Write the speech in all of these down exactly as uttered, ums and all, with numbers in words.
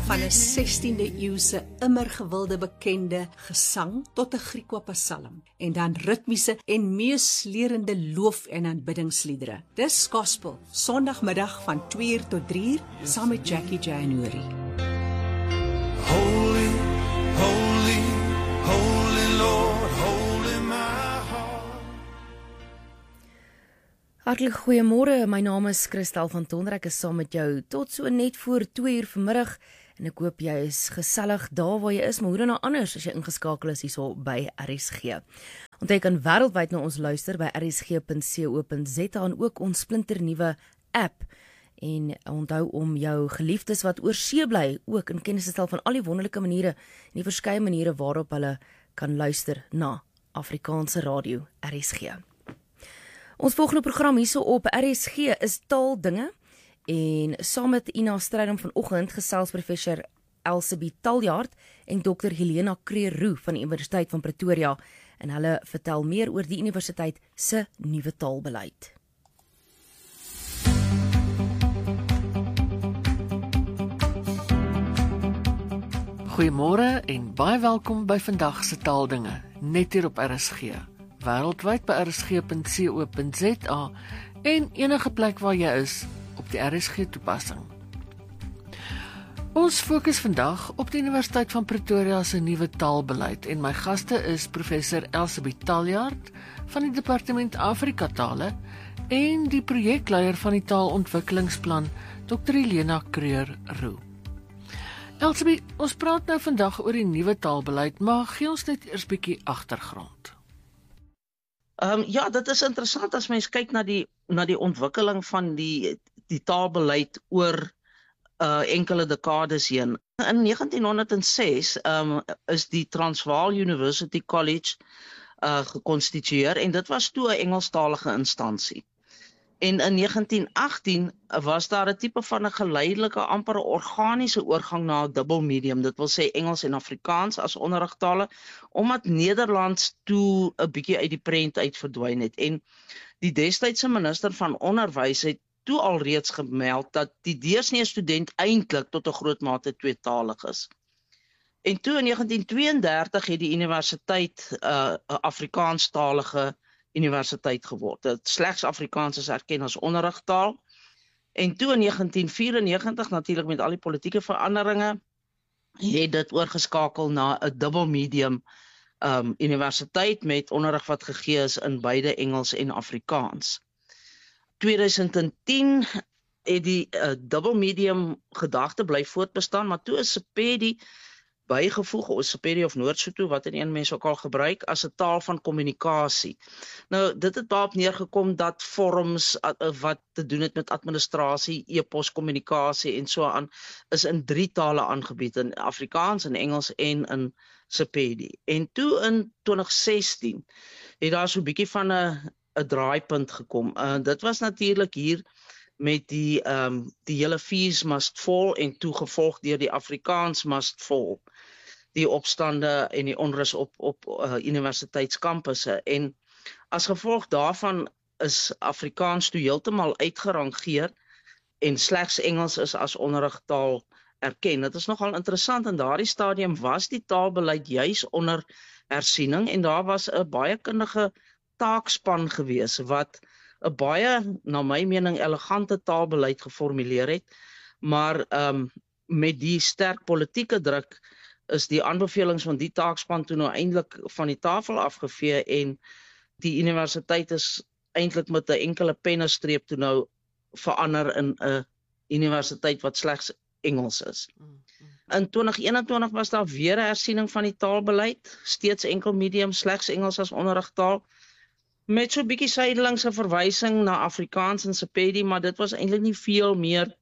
Van 'n sestiende eeuse immer gewilde bekende gesang tot 'n Griekwa psalm en dan ritmiese en meeslerende loof- en aanbiddingsliedere. Dis gospel, Sondagmiddag van twee uur tot drie uur saam met Jackie January. Holy, holy, holy Lord, holy my heart. Hartlik goeiemôre, my naam is Christel van Tonder, ek is saam met jou tot so net voor twee uur vanmiddag en ek hoop jy is gesellig daar waar jy is, maar hoe dan nou anders as jy ingeskakel is hierso by R S G. Want jy kan wêreldwyd na ons luister by r s g punt co punt z a en ook ons splinternuwe app. En onthou om jou geliefdes wat oor see bly ook in kennis te stel van al die wonderlike maniere en die verskeie maniere waarop hulle kan luister na Afrikaanse radio R S G. Ons volgende program hierso op R S G is Taaldinge en saam met Ina Strydom vanoggend gesels professor Elsabie Taljaard en dokter Helena Creer-Roux van die Universiteit van Pretoria en hulle vertel meer oor die universiteit se nuwe taalbeleid. Goeiemôre en baie welkom by vandag se Taaldinge, net hier op R S G. Wêreldwyd by r s g punt co punt z a en enige plek waar jy is op die R S G toepassing. Ons fokus vandag op die Universiteit van Pretoria se nuwe taalbeleid en my gaste is professor Elsabie Taljaard van die Departement Afrika Tale en die projekleier van die taalontwikkelingsplan dokter Helena Creer-Roux. Elsabie, ons praat nou vandag oor die nuwe taalbeleid, maar gee ons net eers bietjie agtergrond. Um, ja, dit is interessant as mens kyk na die na die ontwikkeling van die die taalbeleid oor uh, enkele dekades heen. In negentien honderd ses um, is die Transvaal University College uh, gekonstitueer en dit was toe 'n Engelstalige instansie. En in negentien agttien was daar 'n tipe van 'n geleidelike, amper organiese oorgang na 'n dubbel medium, dit wil sê Engels en Afrikaans as onderrigtale, omdat Nederlands toe 'n bietjie uit die prent uit verdwyn het. En die destydse minister van onderwys het toe alreeds gemeld dat die deursnee student eintlik tot 'n groot mate tweetalig is. En toe in negentien twee en dertig het die universiteit 'n uh, Afrikaanstalige universiteit geword. Dit slegs Afrikaans is erken as onderrigtaal. En toe in negentien vyf en negentig, natuurlik met al die politieke veranderinge, het dit oorgeskakel na 'n dubbel medium um, universiteit met onderrig wat gegee is in beide Engels en Afrikaans. tweeduisend tien het die uh, dubbel medium gedagte bly voortbestaan, maar toe is Sepedi bygevoeg, of Sepedi of Noord-Sotho, wat in een mens ook al gebruik, as 'n taal van kommunikasie. Nou, dit het daarop neergekom dat vorms uh, wat te doen het met administrasie, e-pos, kommunikasie en so aan, is in drie tale aangebied, in Afrikaans, in Engels en in Sepedi. En toe in twintig sestien het daar so 'n bietjie van 'n 'n draaipunt gekom. Uh, dit was natuurlik hier met die um, die hele Fees Must Fall en toe gevolg deur die Afrikaans Must Fall, die opstande en die onrus op op uh, universiteitskampusse. En as gevolg daarvan is Afrikaans toe heeltemal uitgerangeer en slegs Engels is as onderrigtaal erken. Dit is nogal interessant, in daardie stadium was die taalbeleid juis onder hersiening en daar was 'n baie kundige taakspan gewees wat 'n baie, na my mening, elegante taalbeleid geformuleer het, maar um, met die sterk politieke druk is die aanbevelings van die taakspan toe nou eintlik van die tafel afgevee en die universiteit is eintlik met 'n enkele pennestreep toe nou verander in 'n universiteit wat slegs Engels is. In twintig eenentwintig was daar weer 'n hersiening van die taalbeleid, steeds enkel medium, slegs Engels as onderrigtaal, met so 'n bietjie sydelingse verwysing na Afrikaans en Sepedi, maar dit was eintlik nie veel meer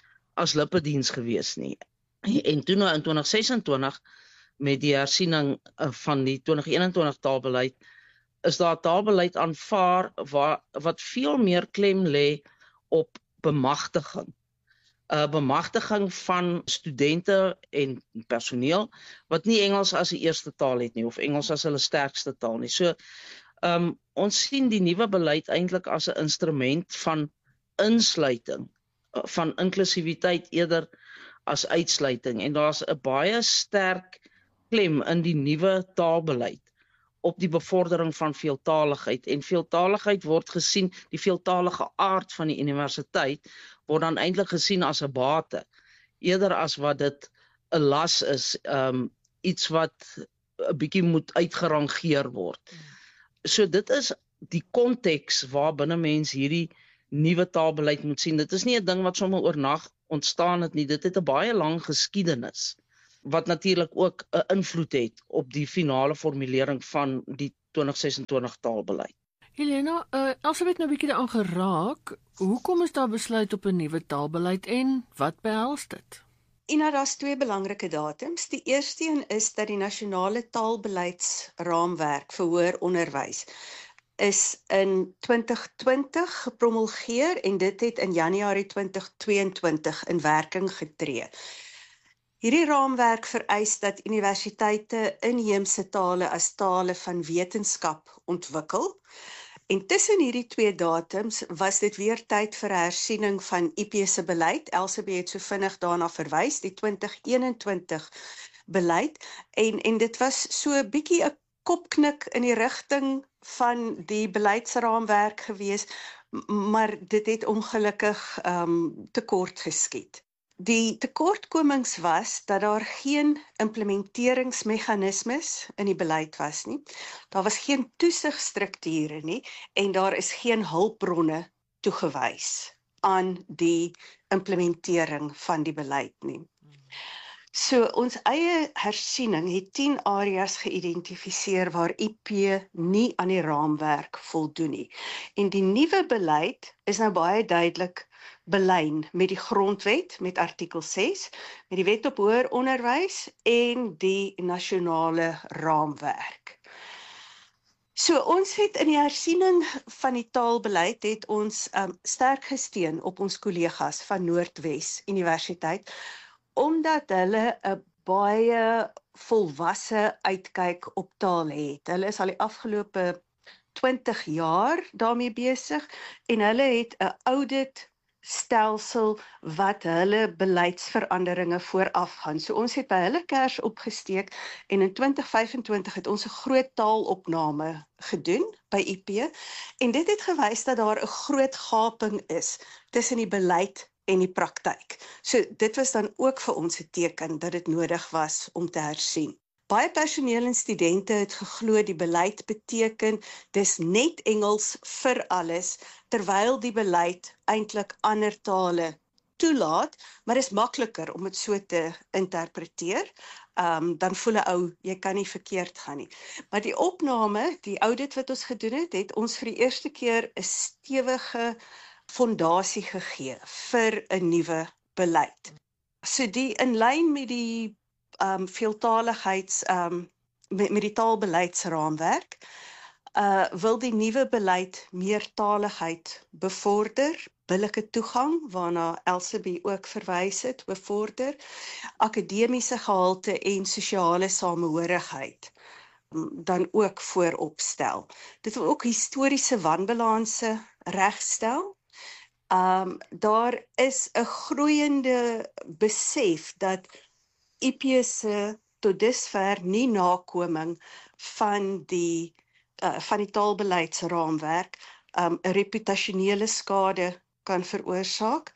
as lippediens gewees nie. En toe nou in twintig sesentwintig, met die hersiening van die twintig eenentwintig taalbeleid, is daar taalbeleid aanvaar waar, wat veel meer klem lê op bemagtiging. Uh, bemagtiging van studente en personeel, wat nie Engels as 'n eerste taal het nie, of Engels as hulle sterkste taal nie. So, um, ons sien die nuwe beleid eintlik as 'n instrument van insluiting, van inklusiwiteit eerder as uitsluiting en daar's 'n baie sterk klem in die nuwe taalbeleid op die bevordering van veeltaligheid en veeltaligheid word gesien, die veeltalige aard van die universiteit word dan eintlik gesien as 'n bate eerder as wat dit 'n las is, um, iets wat 'n bietjie moet uitgerangeer word. So dit is die konteks waar binne mens hierdie nuwe taalbeleid moet sien. Dit is nie 'n ding wat sommer oornag ontstaan het nie. Dit het 'n baie lang geskiedenis wat natuurlik ook 'n invloed het op die finale formulering van die twintig ses en twintig taalbeleid. Helena, uh, Elsabeth het nou 'n bietjie daaraan geraak. Hoekom is daar besluit op 'n nuwe taalbeleid en wat behels dit? Ina, daar's twee belangrike datums. Die eerste een is dat die nasionale taalbeleidsraamwerk vir hoër onderwys is in twintig twintig gepromulgeer en dit het in Januarie twintig tweeëntwintig in werking getree. Hierdie raamwerk vereis dat universiteite inheemse tale as tale van wetenskap ontwikkel. En tussen hierdie twee datums was dit weer tyd vir 'n hersiening van I P se beleid. Elsabeth het so vinnig daarna verwys, die twintig eenentwintig beleid. En, en dit was so 'n bietjie 'n kopknik in die rigting van die beleidsraamwerk gewees, maar dit het ongelukkig um, tekort geskiet. Die tekortkomings was dat daar geen implementeringsmeganismes in die beleid was nie. Daar was geen toesigstrukture nie en daar is geen hulpbronne toegewys aan die implementering van die beleid nie. So ons eie hersiening het tien areas geïdentifiseer waar I P nie aan die raamwerk voldoen nie. En die nuwe beleid is nou baie duidelik belyn met die grondwet, met artikel ses, met die wet op hoër onderwys en die nasionale raamwerk. So ons het in die hersiening van die taalbeleid het ons um, sterk gesteun op ons kollegas van Noordwes Universiteit, omdat hulle 'n baie volwasse uitkyk op taal het. Hulle is al die afgelope twintig jaar daarmee besig en hulle het 'n audit stelsel wat hulle beleidsveranderinge vooraf gaan. So ons het by hulle kers opgesteek en in twintig vyfentwintig het ons 'n groot taalopname gedoen by I P en dit het gewys dat daar 'n groot gaping is tussen die beleid en die praktyk. So dit was dan ook vir ons 'n teken dat dit nodig was om te hersien. Baie personeel en studente het geglo die beleid beteken dis net Engels vir alles, terwyl die beleid eintlik ander tale toelaat, maar dis makliker om dit so te interpreteer. Um, dan voel 'n ou, jy kan nie verkeerd gaan nie. Maar die opname, die audit wat ons gedoen het, het ons vir die eerste keer 'n stewige fondasie gegee vir 'n nuwe beleid. So die in lyn met die um, veeltaligheids um, met, met die taalbeleidsraamwerk uh, wil die nuwe beleid meertaligheid bevorder, billike toegang waarna Elsabeth ook verwys het, bevorder, akademiese gehalte en sosiale samehorigheid dan ook voorop stel. Dit wil ook historiese wanbalanse regstel. Um, daar is 'n groeiende besef dat I P se tot dusver nie nakoming van die uh, van die taalbeleidsraamwerk 'n um, reputasionele skade kan veroorsaak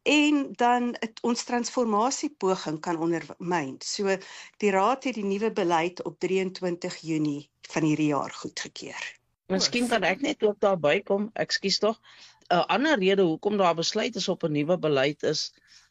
en dan het ons transformasiepoging kan ondermyn. So die raad het die nuwe beleid op drieëntwintig Junie van hierdie jaar goedgekeur. Miskien kan ek net ook daarby kom, ekskuus tog. 'n Ander rede hoekom daar besluit is op 'n nuwe beleid is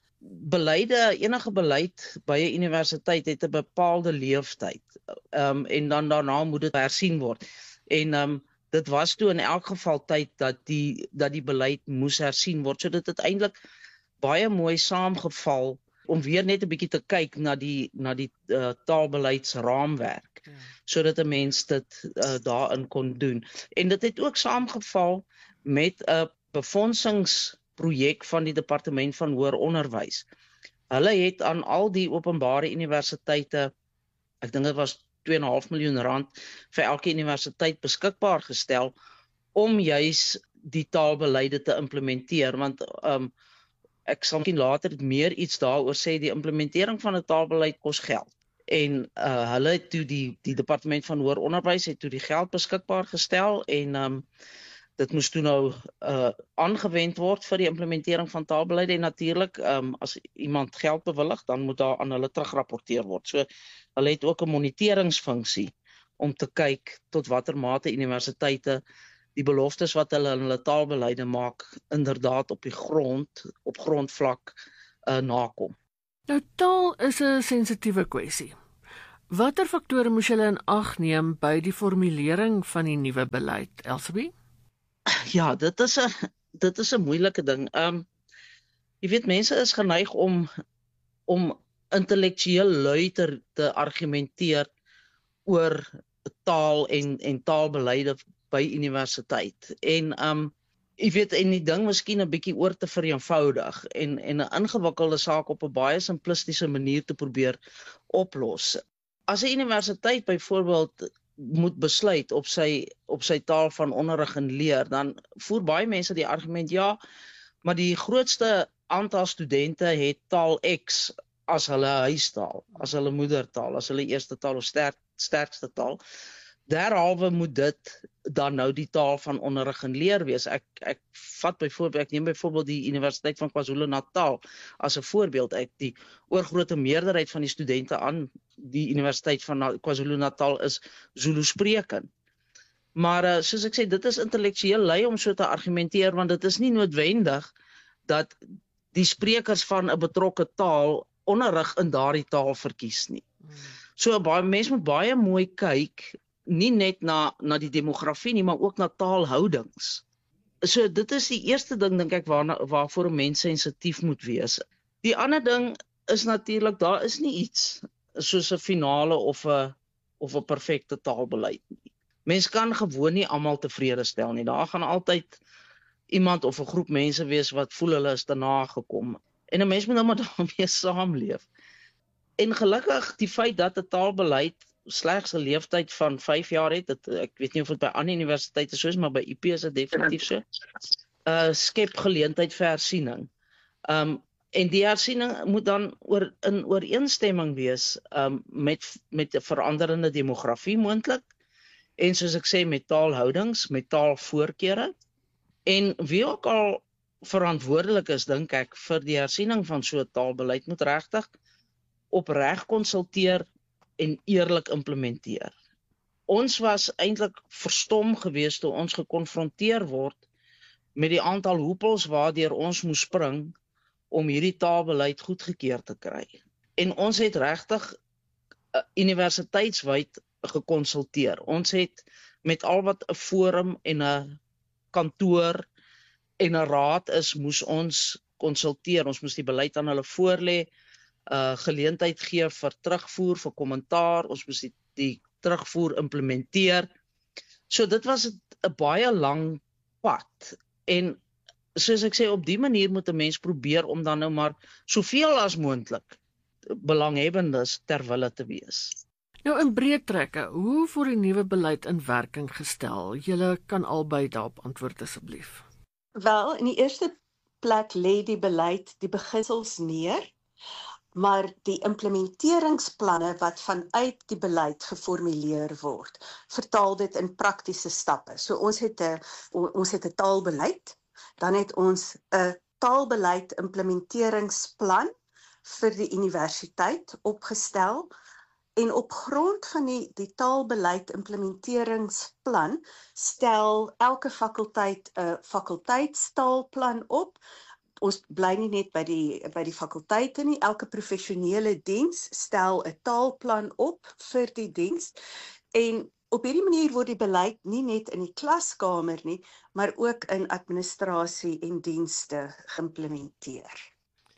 beleide, enige beleid by 'n universiteit het 'n bepaalde leeftyd. Um, en dan daarna moet dit hersien word. En um, dit was toe in elk geval tyd dat die dat die beleid moes hersien word. So dit het eintlik baie mooi saamgeval om weer net 'n bietjie te kyk na die na die uh, taalbeleidsraamwerk, ja. Sodat 'n mens dit uh, daarin kon doen. En dit het ook saamgeval met 'n befondsingsprojek van die Departement van Hoër Onderwys. Hulle het aan al die openbare universiteite, ek dink dit was twee en 'n half miljoen rand vir elke universiteit beskikbaar gestel om juis die taalbeleide te implementeer, want um, ek sal miskien later meer iets daaroor sê, die implementering van 'n taalbeleid kos geld. En uh, hulle het toe die, die departement van hoër onderwys het toe die geld beskikbaar gestel en um, dit moes toe nou uh, aangewend word vir die implementering van taalbeleide en natuurlik, um, as iemand geld bewillig, dan moet daar aan hulle terugrapporteer word. So, hulle het ook 'n moniteringsfunksie om te kyk tot watter mate universiteite die beloftes wat hulle in hulle taalbeleide maak, inderdaad op die grond, op grondvlak uh, nakom. Nou, taal is 'n sensitiewe kwessie. Watter faktore moes julle in ag neem by die formulering van die nuwe beleid, Elsabie? Ja, dit is 'n dit is 'n moeilike ding. Um jy weet mense is geneig om om intellektueel lui te, te argumenteer oor taal en en taalbeleide by universiteit. En um jy weet en die ding miskien 'n bietjie oor te vereenvoudig en en 'n ingewikkelde saak op 'n baie simplistiese manier te probeer oplos. As 'n universiteit byvoorbeeld moet besluit op sy op sy taal van onderrig en leer, dan voer baie mense die argument ja, maar die grootste aantal studente het taal X as hulle huistaal, as hulle moedertaal, as hulle eerste taal of sterk, sterkste taal. Derhalwe moet dit dan nou die taal van onderrig en leer wees. Ek ek vat byvoorbeeld ek neem byvoorbeeld die Universiteit van KwaZulu-Natal as 'n voorbeeld. Ek die oorgrootste meerderheid van die studente aan die Universiteit van KwaZulu-Natal is Zulu sprekend. Maar uh, soos ek sê, dit is intellektueel lui om so te argumenteer want dit is nie noodwendig dat die sprekers van 'n betrokke taal onderrig in daardie taal verkies nie. So baie mense moet baie mooi kyk, nie net na na die demografie nie, maar ook na taalhoudings. So dit is die eerste ding dink ek waarna waarvoor 'n mens sensitief moet wees. Die ander ding is natuurlik daar is nie iets soos 'n finale of 'n of 'n perfekte taalbeleid nie. Mens kan gewoon nie almal tevrede stel nie. Daar gaan altyd iemand of 'n groep mense wees wat voel hulle is te nagekom. En 'n mens moet nou maar daarmee saamleef. En gelukkig die feit dat 'n taalbeleid slegs 'n leeftyd van vyf jaar het, dit, ek weet nie of dit by ander universiteite so is, maar by U P is dit definitief so, uh, skep geleentheid vir hersiening. Um, en die hersiening moet dan oor, in ooreenstemming wees um, met, met 'n veranderende demografie moontlik, en soos ek sê, met taalhoudings, met taalvoorkeure, en wie ook al verantwoordelik is, dink ek, vir die hersiening van so 'n taalbeleid moet regtig opreg konsulteer en eerlik implementeer. Ons was eintlik verstom geweest toe ons gekonfronteer word met die aantal hoepels waardeur ons moes spring om hierdie taalbeleid goedgekeur te kry. En ons het regtig uh, universiteitswyd gekonsulteer. Ons het met al wat 'n forum en 'n kantoor en 'n raad is, moes ons konsulteer. Ons moes die beleid aan hulle voorlê, Uh, geleentheid gee vir terugvoer, vir kommentaar, ons moes die, die terugvoer implementeer. So dit was 'n baie lang pad. En soos ek sê, op die manier moet 'n mens probeer om dan nou maar soveel as moontlik belanghebbendes ter wille te wees. Nou in breë trekke, hoe word die nuwe beleid in werking gestel? Julle kan albei daarop antwoord asseblief. Wel, in die eerste plek lê die beleid die beginsels neer, maar die implementeringsplanne wat vanuit die beleid geformuleer word, vertaal dit in praktiese stappe. So ons het 'n ons het 'n taalbeleid, dan het ons 'n taalbeleid implementeringsplan vir die universiteit opgestel, en op grond van die, die taalbeleid implementeringsplan stel elke fakulteit 'n fakulteitstaalplan op. Ons bly nie net by die by die fakulteite nie, elke professionele diens stel 'n taalplan op vir die diens, en op hierdie manier word die beleid nie net in die klaskamer nie, maar ook in administrasie en dienste geïmplementeer.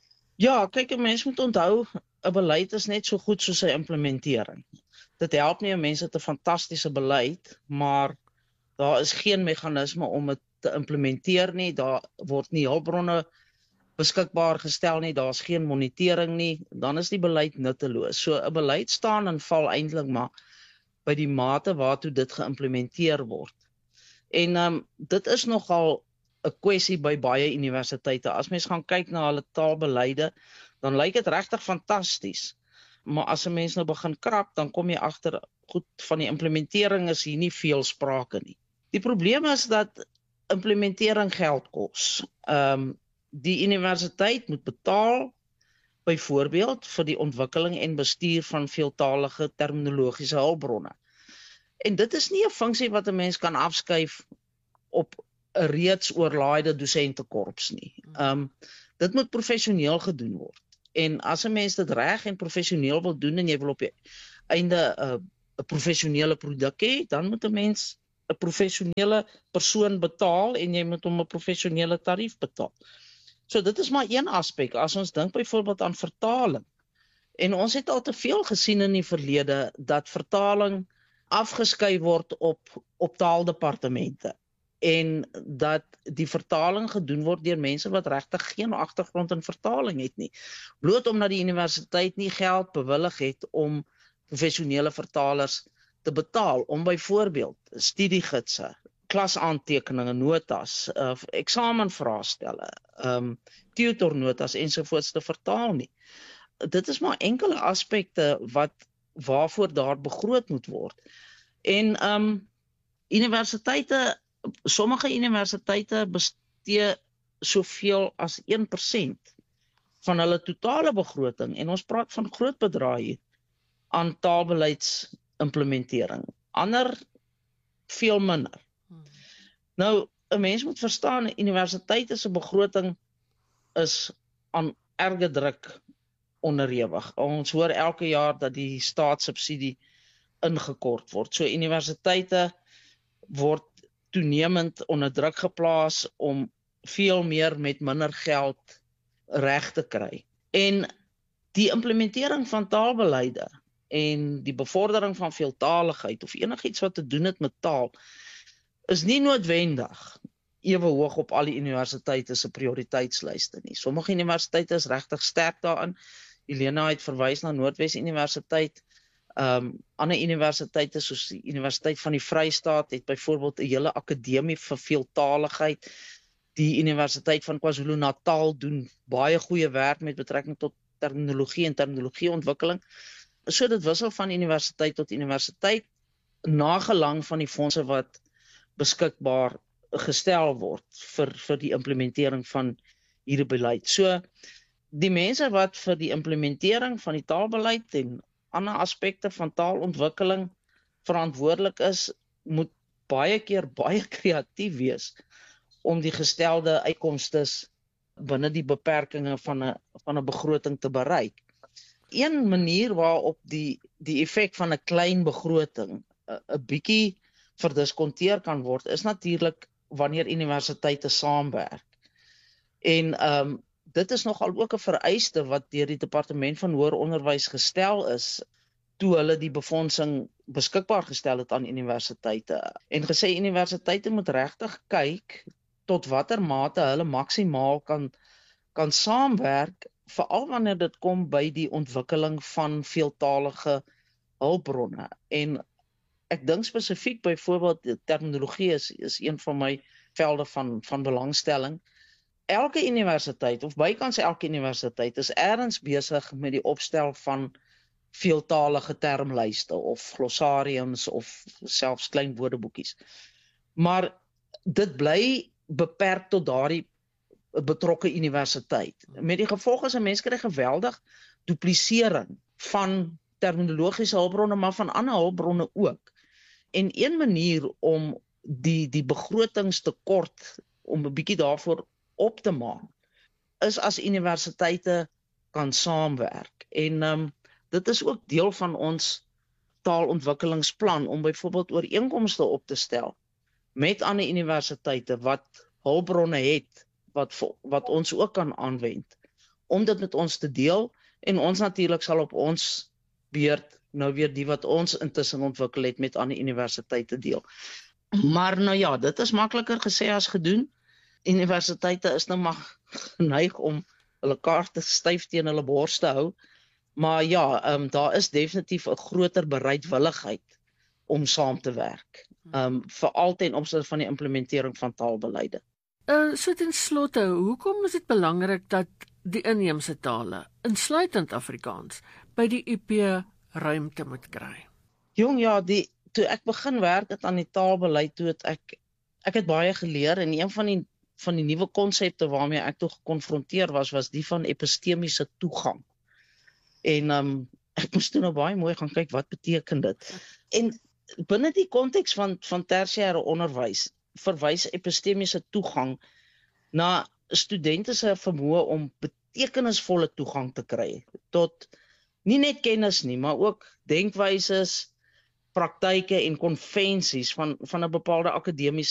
Ja, kyk, 'n mens moet onthou, 'n beleid is net so goed soos sy implementering. Dit help nie 'n mens het 'n fantastiese beleid, maar daar is geen meganisme om dit te implementeer nie, daar word nie hulpbronne beskikbaar gestel nie, daar's geen monitering nie, dan is die beleid nutteloos. So 'n beleid staan en val eintlik maar by die mate waartoe dit geïmplementeer word. En um, dit is nogal 'n kwessie by baie universiteite. As mens gaan kyk na hulle taalbeleide, dan lyk dit regtig fantasties. Maar as 'n mens nou begin krap, dan kom jy agter, goed, van die implementering is hier nie veel sprake nie. Die probleem is dat implementering geld kos. Ehm um, die universiteit moet betaal byvoorbeeld vir die ontwikkeling en bestuur van veeltalige terminologiese hulpbronne. En dit is nie 'n funksie wat 'n mens kan afskuif op 'n reeds oorlaaide dosentekorps nie. Ehm um, dit moet professioneel gedoen word. En as 'n mens dit reg en professioneel wil doen en jy wil op die einde 'n uh, 'n professionele produk hê, dan moet 'n mens 'n professionele persoon betaal en jy moet hom 'n professionele tarief betaal. So dit is maar een aspek. As ons dink byvoorbeeld aan vertaling. En ons het al te veel gesien in die verlede dat vertaling afgeskei word op op taaldepartemente en dat die vertaling gedoen word deur mense wat regtig geen agtergrond in vertaling het nie. Bloot omdat die universiteit nie geld bewillig het om professionele vertalers te betaal om byvoorbeeld studiegidse, klasaantekeninge, notas, uh, eksamenvraestelle, um, tutornotas ensovoorts te vertaal nie. Dit is maar enkele aspekte wat waarvoor daar begroot moet word. En um, universiteite, sommige universiteite bestee soveel as een persent van hulle totale begroting, en ons praat van groot bedrae hier, aan taalbeleidsimplementering. Ander veel minder. Hmm. Nou, 'n mens moet verstaan, universiteite se begroting is aan erge druk onderhewig. Ons hoor elke jaar dat die staatssubsidie ingekort word. So universiteite word toenemend onder druk geplaas om veel meer met minder geld reg te kry. En die implementering van taalbeleide en die bevordering van veeltaligheid of enigiets wat te doen het met taal is nie noodwendig ewe hoog op al die universiteite se prioriteitslyste nie. Sommige universiteite is regtig sterk daarin. Elena het verwys na Noordwes Universiteit. Um, ander universiteite soos die Universiteit van die Vrystaat het byvoorbeeld 'n hele akademie vir veeltaligheid. Die Universiteit van KwaZulu-Natal doen baie goeie werk met betrekking tot terminologie en terminologieontwikkeling. So dit wissel van universiteit tot universiteit, nagelang van die fondse wat beskikbaar gestel word vir, vir die implementering van hierdie beleid. So die mense wat vir die implementering van die taalbeleid en ander aspekte van taalontwikkeling verantwoordelik is, moet baie keer baie kreatief wees om die gestelde uitkomstes binne die beperkings van 'n van 'n begroting te bereik. Een manier waarop die die effek van 'n klein begroting 'n bietjie verdiskonteer kan word, is natuurlik wanneer universiteite saamwerk. En um, dit is nogal ook 'n vereiste wat deur die Departement van Hoër Onderwys gestel is toe hulle die befondsing beskikbaar gestel het aan universiteite. En gesê universiteite moet regtig kyk tot watter mate hulle maksimaal kan kan saamwerk, veral wanneer dit kom by die ontwikkeling van veeltalige hulpbronne. En ek dink spesifiek byvoorbeeld terminologie is is een van my velde van van belangstelling. Elke universiteit of bykans elke universiteit is ergens besig met die opstel van veeltalige termlyste of glossariums of selfs klein woordeboekies. Maar dit bly beperk tot daardie betrokke universiteit. Met die gevolg is 'n mens kry geweldig duplisering van terminologiese hulpbronne, maar van ander hulpbronne ook. En een manier om die die begrotingstekort om 'n bietjie daarvoor op te maak, is as universiteite kan saamwerk. En um, dit is ook deel van ons taalontwikkelingsplan om byvoorbeeld ooreenkomste op te stel met ander universiteite wat hulpbronne het wat wat ons ook kan aanwend om dit met ons te deel, en ons natuurlik sal op ons beurt nou weer die wat ons intussen ontwikkel het met ander universiteite deel. Maar nou ja, dit is makliker gesê as gedoen. Universiteite is nou maar geneig om hulle kaarte styf teen hulle bors te hou. Maar ja, um, daar is definitief 'n groter bereidwilligheid om saam te werk. Um, veral ten opsigte van die implementering van taalbeleide. Uh, so ten slotte, hoekom is dit belangrik dat die inheemse tale, insluitend Afrikaans, by die I P ruimte moet kry? Jong, ja, die, toe ek begin werk het aan die taalbeleid, toe het ek, ek het baie geleer, en een van die, van die nuwe konsepte waarmee ek toe gekonfronteer was, was die van epistemiese toegang. En um, ek moes toe nou baie mooi gaan kyk, wat beteken dit? En binne die konteks van, van tersiêre onderwys, verwys epistemiese toegang na studente se vermoë om betekenisvolle toegang te kry tot nie net kennis nie, maar ook denkwyses, praktyke en konvensies van van 'n bepaalde akademiese